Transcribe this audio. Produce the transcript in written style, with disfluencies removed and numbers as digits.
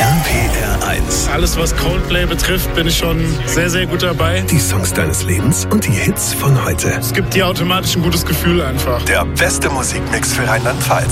RPR 1. Alles, was Coldplay betrifft, bin ich schon sehr, sehr gut dabei. Die Songs deines Lebens und die Hits von heute. Es gibt dir automatisch ein gutes Gefühl einfach. Der beste Musikmix für Rheinland-Pfalz.